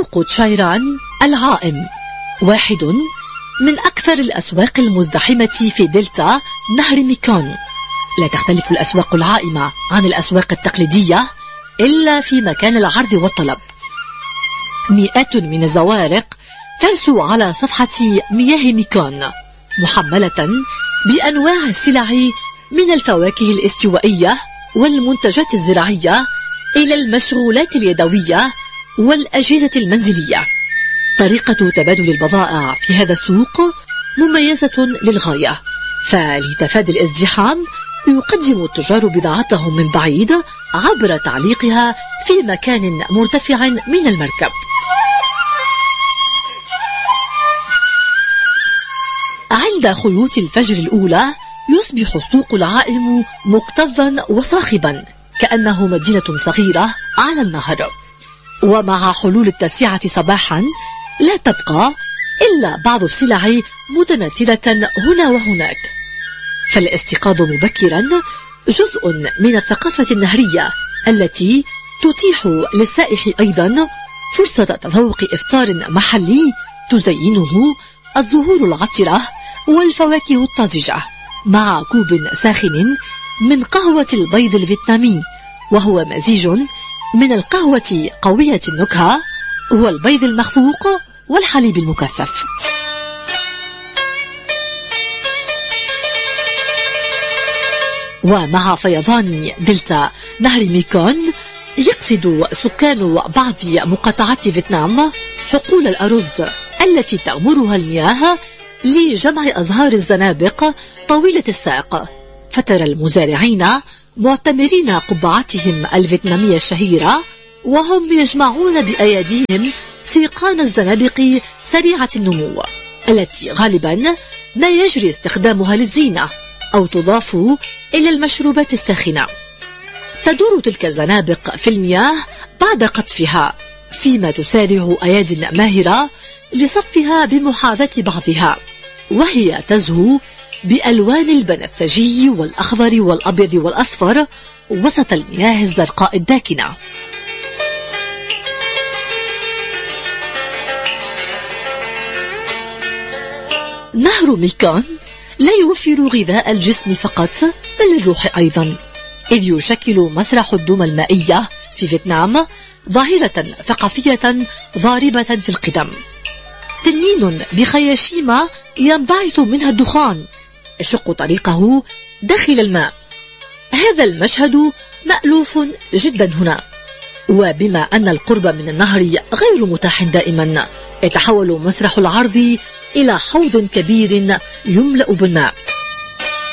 سوق تشايران العائم، واحد من أكثر الأسواق المزدحمة في دلتا نهر ميكون. لا تختلف الأسواق العائمة عن الأسواق التقليدية إلا في مكان العرض والطلب. مئات من الزوارق ترسو على صفحة مياه ميكون، محملة بأنواع السلع من الفواكه الاستوائية والمنتجات الزراعية إلى المشغولات اليدوية والأجهزة المنزلية. طريقة تبادل البضائع في هذا السوق مميزة للغاية، فلتفادي الازدحام يقدم التجار بضاعتهم من بعيد عبر تعليقها في مكان مرتفع من المركب. عند خيوط الفجر الأولى يصبح السوق العائم مكتظا وصاخبا كأنه مدينة صغيرة على النهر. ومع حلول 9 صباحا لا تبقى إلا بعض السلع متناثرة هنا وهناك، فالاستيقاظ مبكرا جزء من الثقافة النهرية التي تتيح للسائح أيضا فرصة تذوق إفطار محلي تزينه الزهور العطرة والفواكه الطازجة، مع كوب ساخن من قهوة البيض الفيتنامي، وهو مزيج من القهوة قوية النكهة والبيض المخفوق والحليب المكثف. ومع فيضان دلتا نهر ميكون يقصد سكان بعض مقاطعات فيتنام حقول الأرز التي تغمرها المياه لجمع أزهار الزنابق طويلة الساق، فترى المزارعين معتمرين قبعاتهم الفيتنامية الشهيرة وهم يجمعون بأيديهم سيقان الزنابق سريعة النمو التي غالبا ما يجري استخدامها للزينة أو تضاف إلى المشروبات الساخنة. تدور تلك الزنابق في المياه بعد قطفها، فيما تسارع أياد ماهرة لصفها بمحاذاة بعضها، وهي تزهو بألوان البنفسجي والأخضر والأبيض والأصفر وسط المياه الزرقاء الداكنة. نهر ميكون لا يوفر غذاء الجسم فقط بل الروح أيضا، إذ يشكل مسرح الدومة المائية في فيتنام ظاهرة ثقافية ضاربة في القدم. تنين بخياشيم ينبعث منها الدخان يشق طريقه داخل الماء. هذا المشهد مألوف جدا هنا، وبما أن القرب من النهر غير متاح دائما، يتحول مسرح العرض إلى حوض كبير يملأ بالماء،